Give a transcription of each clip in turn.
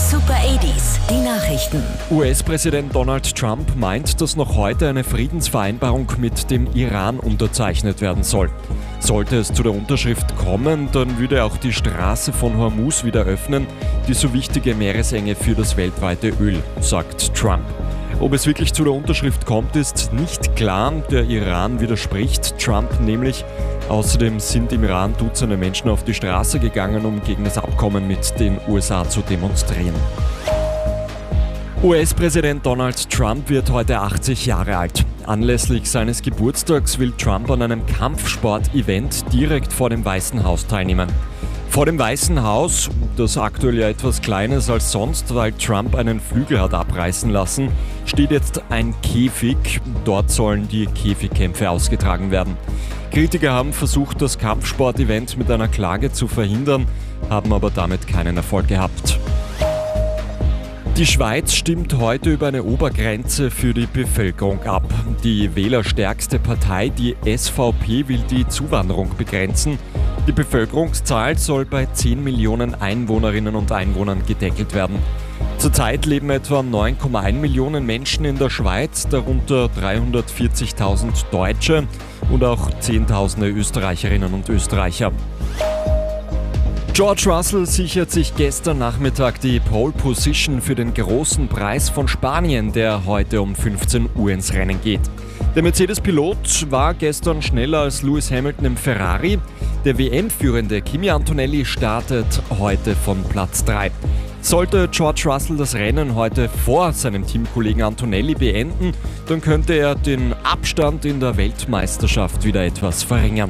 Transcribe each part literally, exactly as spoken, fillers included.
Super achtziger, die Nachrichten. U S-Präsident Donald Trump meint, dass noch heute eine Friedensvereinbarung mit dem Iran unterzeichnet werden soll. Sollte es zu der Unterschrift kommen, dann würde auch die Straße von Hormuz wieder öffnen, die so wichtige Meeresenge für das weltweite Öl, sagt Trump. Ob es wirklich zu der Unterschrift kommt, ist nicht klar. Der Iran widerspricht Trump nämlich. Außerdem sind im Iran Dutzende Menschen auf die Straße gegangen, um gegen das Abkommen mit den U S A zu demonstrieren. U S-Präsident Donald Trump wird heute achtzig Jahre alt. Anlässlich seines Geburtstags will Trump an einem Kampfsport-Event direkt vor dem Weißen Haus teilnehmen. Vor dem Weißen Haus, das aktuell ja etwas kleiner ist als sonst, weil Trump einen Flügel hat abreißen lassen, steht jetzt ein Käfig. Dort sollen die Käfigkämpfe ausgetragen werden. Kritiker haben versucht, das Kampfsport-Event mit einer Klage zu verhindern, haben aber damit keinen Erfolg gehabt. Die Schweiz stimmt heute über eine Obergrenze für die Bevölkerung ab. Die wählerstärkste Partei, die S V P, will die Zuwanderung begrenzen. Die Bevölkerungszahl soll bei zehn Millionen Einwohnerinnen und Einwohnern gedeckelt werden. Zurzeit leben etwa neun Komma eins Millionen Menschen in der Schweiz, darunter dreihundertvierzigtausend Deutsche und auch Zehntausende Österreicherinnen und Österreicher. George Russell sichert sich gestern Nachmittag die Pole Position für den großen Preis von Spanien, der heute um fünfzehn Uhr ins Rennen geht. Der Mercedes-Pilot war gestern schneller als Lewis Hamilton im Ferrari. Der W M-Führende Kimi Antonelli startet heute von Platz drei. Sollte George Russell das Rennen heute vor seinem Teamkollegen Antonelli beenden, dann könnte er den Abstand in der Weltmeisterschaft wieder etwas verringern.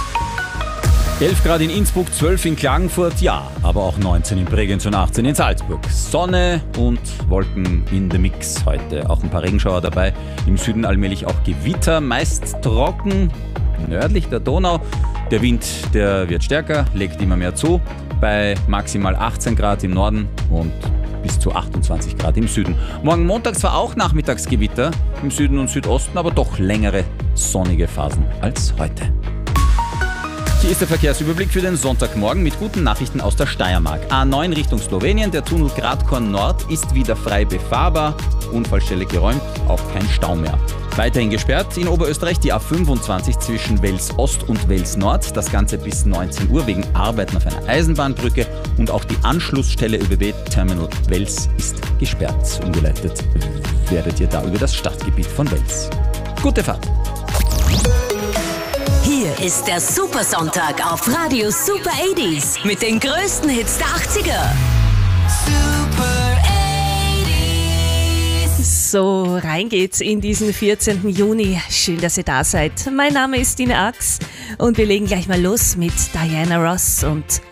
elf Grad in Innsbruck, zwölf in Klagenfurt, ja, aber auch neunzehn in Bregenz und achtzehn in Salzburg. Sonne und Wolken in the Mix heute. Auch ein paar Regenschauer dabei. Im Süden allmählich auch Gewitter, meist trocken, nördlich der Donau. Der Wind, der wird stärker, legt immer mehr zu. Bei maximal achtzehn Grad im Norden und bis zu achtundzwanzig Grad im Süden. Morgen Montag zwar auch Nachmittagsgewitter im Süden und Südosten, aber doch längere sonnige Phasen als heute. Hier ist der Verkehrsüberblick für den Sonntagmorgen mit guten Nachrichten aus der Steiermark. A neun Richtung Slowenien, der Tunnel Gradkorn Nord ist wieder frei befahrbar. Unfallstelle geräumt, auch kein Stau mehr. Weiterhin gesperrt in Oberösterreich die A fünfundzwanzig zwischen Wels Ost und Wels Nord. Das Ganze bis neunzehn Uhr wegen Arbeiten auf einer Eisenbahnbrücke. Und auch die Anschlussstelle ÖBB Terminal Wels ist gesperrt. Umgeleitet werdet ihr da über das Stadtgebiet von Wels. Gute Fahrt! Hier ist der Supersonntag auf Radio Super achtziger mit den größten Hits der achtziger. Super achtziger. So, rein geht's in diesen vierzehnten Juni. Schön, dass ihr da seid. Mein Name ist Dina Ax und wir legen gleich mal los mit Diana Ross und